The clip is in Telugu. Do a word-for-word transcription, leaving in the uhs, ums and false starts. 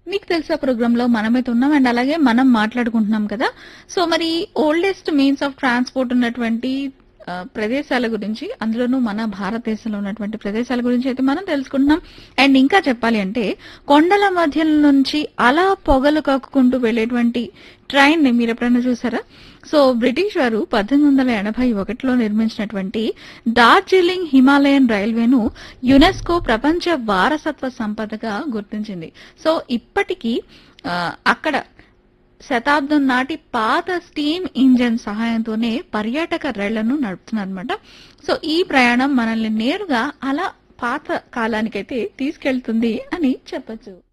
మీకు తెలుసా ప్రోగ్రామ్ లో మనమైతే ఉన్నాం అండ్ అలాగే మనం మాట్లాడుకుంటున్నాం కదా. సో మరి ఓల్డెస్ట్ మీన్స్ ఆఫ్ ట్రాన్స్పోర్ట్ ఉన్నటువంటి ఆ, ప్రదేశాల గురించి, అందులోనూ మన భారతదేశంలో ఉన్నటువంటి ప్రదేశాల గురించి అయితే మనం తెలుసుకుంటున్నాం. అండ్ ఇంకా చెప్పాలి అంటే కొండల మధ్య నుంచి అలా పొగలు కక్కుకుంటూ వెళ్లేటువంటి ట్రైన్ ని మీరు ఎప్పుడైనా చూసారా? సో బ్రిటిష్ వారు పద్దెనిమిది వందల ఎనభై ఒకటిలో నిర్మించినటువంటి డార్జిలింగ్ హిమాలయన్ రైల్వేను యునెస్కో ప్రపంచ వారసత్వ సంపదగా గుర్తించింది. సో ఇప్పటికీ ఆ, అక్కడ శతాబ్దం నాటి పాత స్టీమ్ ఇంజన్ సహాయంతోనే పర్యాటక రైళ్లను నడుపుతున్నారన్నమాట. సో ఈ ప్రయాణం మనల్ని నేరుగా అలా పాత కాలానికైతే తీసుకెళ్తుంది అని చెప్పొచ్చు.